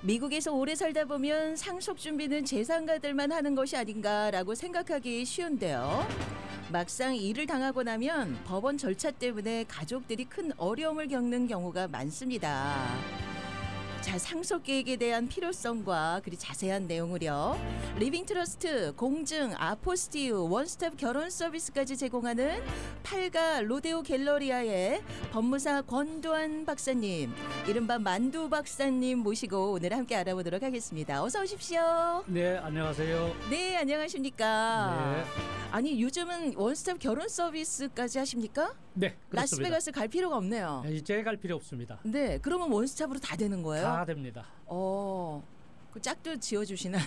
미국에서 오래 살다 보면 상속 준비는 재산가들만 하는 것이 아닌가라고 생각하기 쉬운데요. 막상 일을 당하고 나면 법원 절차 때문에 가족들이 큰 어려움을 겪는 경우가 많습니다. 자, 상속 계획에 대한 필요성과 그리고 자세한 내용을요. 리빙트러스트, 공증, 아포스티유, 원스톱 결혼 서비스까지 제공하는 팔가 로데오 갤러리아의 법무사 권도환 박사님, 이른바 만두 박사님 모시고 오늘 함께 알아보도록 하겠습니다. 어서 오십시오. 네, 안녕하세요. 네, 안녕하십니까. 네. 아니, 요즘은 원스톱 결혼 서비스까지 하십니까? 네, 그렇습니다. 라스베가스 갈 필요가 없네요. 이제 갈 필요 없습니다. 네, 그러면 원스톱으로 다 되는 거예요? 다 됩니다. 그 짝도 지어주시나요?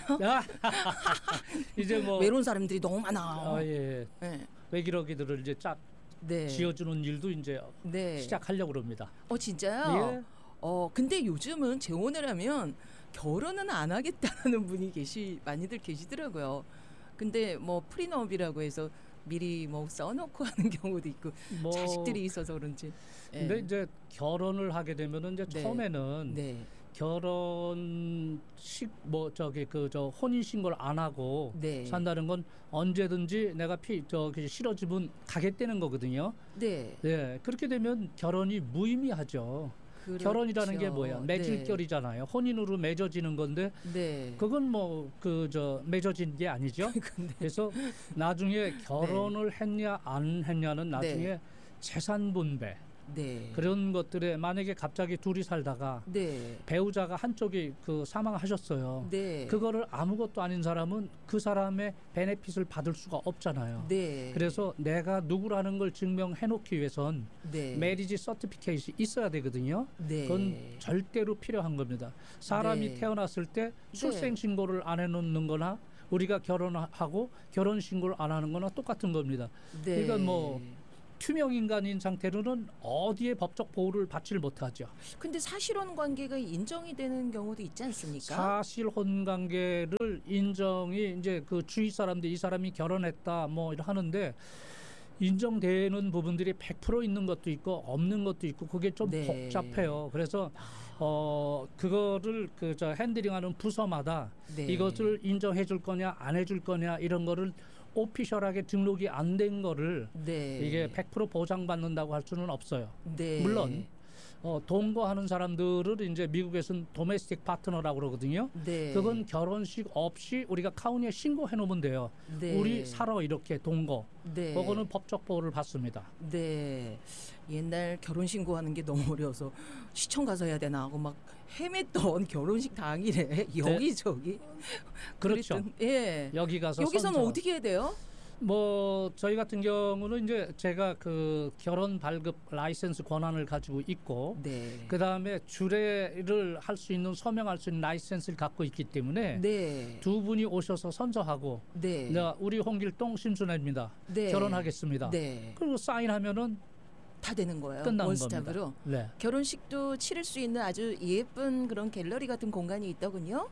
이제 뭐 외로운 사람들이 너무 많아. 예. 네. 외기러기들을 이제 짝 네. 지어주는 일도 이제 네. 시작하려고 합니다. 진짜요? 예. 근데 요즘은 재혼을 하면 결혼은 안 하겠다는 분이 많이들 계시더라고요. 근데 뭐 프리너업이라고 해서 미리 뭐 써놓고 하는 경우도 있고, 뭐 자식들이 있어서 그런지. 근데 이제 결혼을 하게 되면은 이제 네. 처음에는 네. 결혼식 저 혼인 신고를 안 하고 네. 산다는 건 언제든지 내가 싫어지면 가겠다는 거거든요. 네. 네, 그렇게 되면 결혼이 무의미하죠. 그렇죠. 결혼이라는 게 뭐야? 맺을결이잖아요. 혼인으로 맺어지는 건데, 네. 그건 뭐 맺어진 게 아니죠. 그래서 나중에 결혼을 했냐 안 했냐는 나중에 재산 분배, 네. 그런 것들에 만약에 갑자기 둘이 살다가 네. 배우자가 한쪽이 사망하셨어요. 네. 그거를 아무것도 아닌 사람은 그 사람의 베네핏을 받을 수가 없잖아요. 네. 그래서 내가 누구라는 걸 증명해 놓기 위해선 네. 메리지 서티피케이트이 있어야 되거든요. 네. 그건 절대로 필요한 겁니다. 사람이 네. 태어났을 때 출생신고를 안 해놓는 거나 우리가 결혼하고 결혼신고를 안 하는 거나 똑같은 겁니다. 네. 그러니까 뭐 투명 인간인 상태로는 어디에 법적 보호를 받지를 못하죠. 근데 사실혼 관계가 인정이 되는 경우도 있지 않습니까? 사실혼 관계를 인정이 이제 그 주위 사람들 이 사람이 결혼했다 뭐 이렇게 하는데 인정되는 부분들이 100% 있는 것도 있고 없는 것도 있고 그게 좀 복잡해요. 그래서 그거를 핸들링하는 부서마다 이것을 인정해 줄 거냐 안 해 줄 거냐 이런 거를 오피셜하게 등록이 안 된 거를 이게 100% 보장받는다고 할 수는 없어요. 물론 동거하는 사람들을 이제 미국에서는 도메스틱 파트너라고 그러거든요. 그건 결혼식 없이 우리가 카운티에 신고해 놓으면 돼요. 우리 살아 이렇게 동거. 그거는 법적 보호를 받습니다. 네. 옛날 결혼 신고하는 게 너무 어려워서 시청 가서 해야 되나 하고 막 헤맸던 결혼식 당일에 여기저기. 그렇죠. 예. 여기서는 어떻게 해야 돼요? 뭐 저희 같은 경우는 이제 제가 그 결혼 발급 라이센스 권한을 가지고 있고 그 다음에 주례를 할 수 있는 서명할 수 있는 라이센스를 갖고 있기 때문에 두 분이 오셔서 선서하고 우리 홍길동 심순애입니다. 결혼하겠습니다. 그리고 사인하면은 다 되는 거예요. 끝나는 원스톱으로. 겁니다. 결혼식도 치를 수 있는 아주 예쁜 그런 갤러리 같은 공간이 있더군요.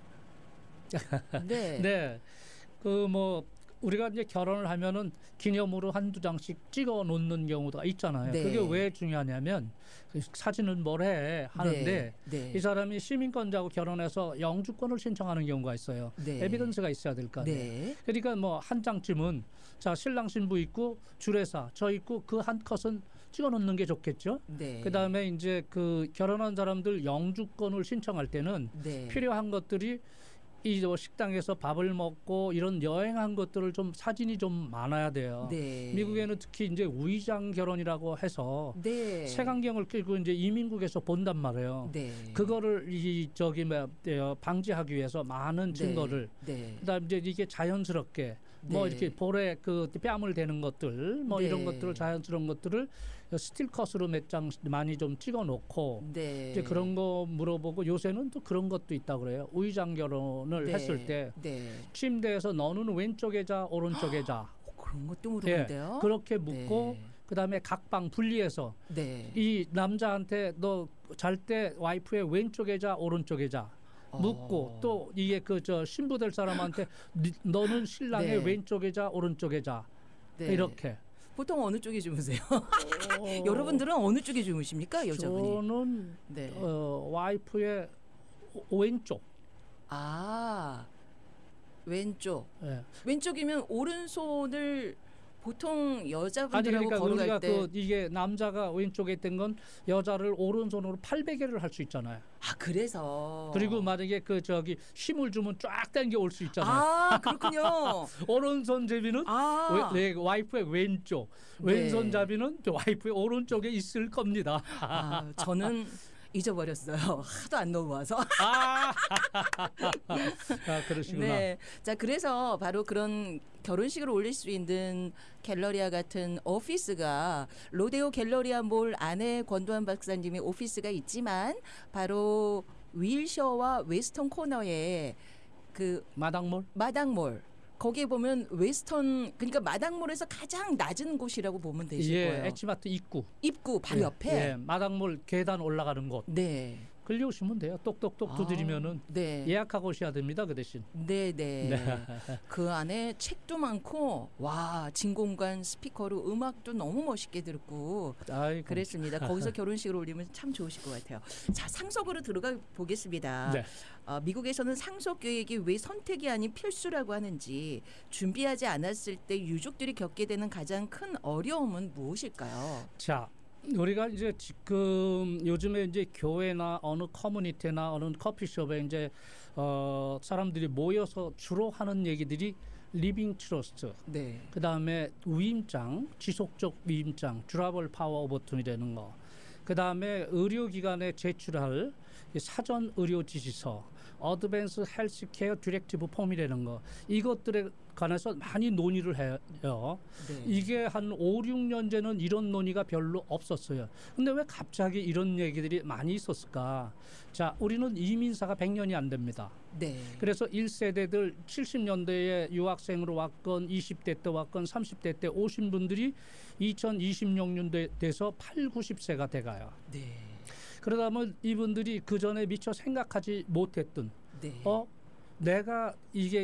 네. 그 뭐 우리가 이제 결혼을 하면은 기념으로 한두 장씩 찍어 놓는 경우가 있잖아요. 그게 왜 중요하냐면 사진은 뭐래 하는데 이 사람이 시민권자하고 결혼해서 영주권을 신청하는 경우가 있어요. 에비던스가 있어야 될 거 아니에요. 그러니까 뭐 한 장쯤은 자 신랑 신부 있고 주례사 저 있고 그 한 컷은 찍어 놓는 게 좋겠죠. 그다음에 이제 그 결혼한 사람들 영주권을 신청할 때는 필요한 것들이 이 식당에서 밥을 먹고 이런 여행한 것들을 좀 사진이 좀 많아야 돼요. 미국에는 특히 이제 우의장 결혼이라고 해서 색안경을 끼고 이제 이민국에서 본단 말이에요. 그거를 방지하기 위해서 많은 증거를 그다음 이제 이게 자연스럽게 뭐 이렇게 볼에 그 뺨을 대는 것들 뭐 이런 것들을 자연스러운 것들을 스틸컷으로 몇 장 많이 좀 찍어 놓고 이제 그런 거 물어보고 요새는 또 그런 것도 있다고 그래요. 우의장 결혼을 했을 때 침대에서 너는 왼쪽에 자 오른쪽에 자 그런 것도 물어본대요. 그렇게 묻고 그다음에 각 방 분리해서 이 남자한테 너 잘 때 와이프의 왼쪽에 자 오른쪽에 자 묻고 또 이게 신부 될 사람한테 너는 신랑의 왼쪽에 자 오른쪽에 자 이렇게 보통 어느 쪽에 주무세요? 여러분들은 어느 쪽에 주무십니까? 여자분이? 저는 와이프의 왼쪽 아, 왼쪽. 예. 왼쪽이면 오른손을 보통 아니 여자분들하고 그러니까 걸어갈 우리가 때 이게 남자가 왼쪽에 있던 건 여자를 오른손으로 800개를 할 수 있잖아요. 아, 그래서 그리고 만약에 그 저기 힘을 주면 쫙 당겨 올 수 있잖아요. 아, 그렇군요. 오른손잡이는 아, 와이프의 왼쪽, 네. 왼손잡이는 와이프의 오른쪽에 있을 겁니다. 아, 저는 잊어버렸어요. 하도 안 넘어와서. 아, 그러시구나. 네. 자, 그래서 바로 그런 결혼식을 올릴 수 있는 갤러리아 같은 오피스가 로데오 갤러리아 몰 안에 권도환 박사님의 오피스가 있지만 바로 윌셔와 웨스턴 코너에 그 마당몰? 마당몰 거기에 보면 웨스턴 그러니까 마당몰에서 가장 낮은 곳이라고 보면 되실 거예요. 에치마트 입구 바로 예, 옆에. 예, 마당몰 계단 올라가는 곳. 네. 글려 오시면 돼요. 똑똑똑 두드리면은 네. 예약하고 오셔야 됩니다. 그 대신. 네. 그 안에 책도 많고 와 진공관 스피커로 음악도 너무 멋있게 듣고 아이고. 그랬습니다. 거기서 결혼식을 올리면 참 좋으실 것 같아요. 자, 상속으로 들어가 보겠습니다. 네. 미국에서는 상속 계획이 왜 선택이 아닌 필수라고 하는지 준비하지 않았을 때 유족들이 겪게 되는 가장 큰 어려움은 무엇일까요? 자, 우리가 이제 지금 요즘에 이제 교회나 어느 커뮤니티나 어느 커피숍에 이제 사람들이 모여서 주로 하는 얘기들이 리빙 트러스트, 네. 그 다음에 위임장, 지속적 위임장, 듀라블 파워 오버툼이 되는 거, 그 다음에 의료기관에 제출할 사전 의료 지시서, 어드밴스 헬스케어 디렉티브 폼이라는 거, 이것들에 관해서 많이 논의를 해요. 네. 이게 한 5, 6년 전에는 이런 논의가 별로 없었어요. 근데 왜 갑자기 이런 얘기들이 많이 있었을까? 자, 우리는 이민사가 100년이 안 됩니다. 네. 그래서 1세대들 70년대에 유학생으로 왔건 20대 때 왔건 30대 때 오신 분들이 2026년대 돼서 8, 90세가 돼가요. 네. 그러다 보면 이분들이 그 전에 미처 생각하지 못했던 네. 내가 이게